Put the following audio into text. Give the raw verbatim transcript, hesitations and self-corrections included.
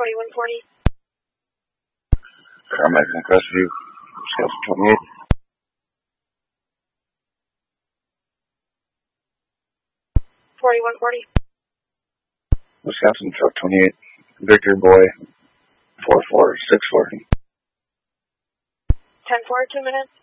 forty-one forty. Carmack in custody. Wisconsin twenty-eight. forty-one forty. Wisconsin truck twenty-eight. Victor Boy. four four six four. ten four, two minutes.